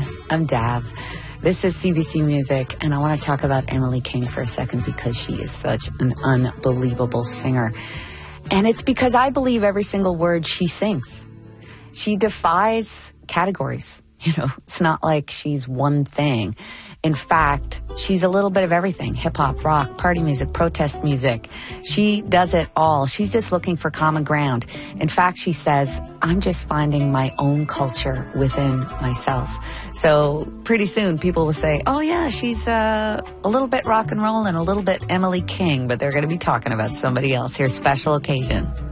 I'm Dav. This is CBC Music, and I want to talk about Emily King for a second because she is such an unbelievable singer. And it's because I believe every single word she sings. She defies categories. It's not like she's one thing. In fact, she's a little bit of everything. Hip-hop, rock, party music, protest music. She does it all. She's just looking for common ground. In fact, she says, I'm just finding my own culture within myself. So pretty soon people will say, oh yeah, she's a little bit rock and roll and a little bit Emily King, but they're going to be talking about somebody else. Here's Special Occasion.